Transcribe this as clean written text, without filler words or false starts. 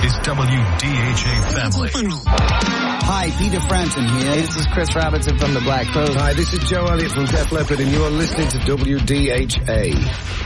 is WDHA Family. Hi, Peter Frampton here. Hey, this is Chris Robinson from the Black Crowes. Hi, this is Joe Elliott from Def Leppard, and you are listening to WDHA.